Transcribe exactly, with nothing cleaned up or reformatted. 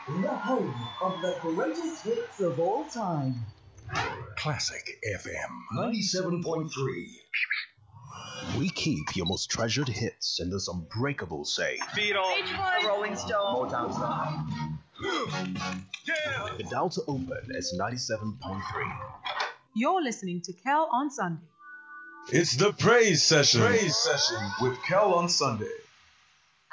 the home of the greatest hits of all time. Classic F M ninety-seven point three. We keep your most treasured hits in this unbreakable safe. Beatles, Rolling Stone, Motown style. The dial to open is ninety-seven point three. You're listening to Kel on Sunday. It's the praise session. Praise session with Kel on Sunday.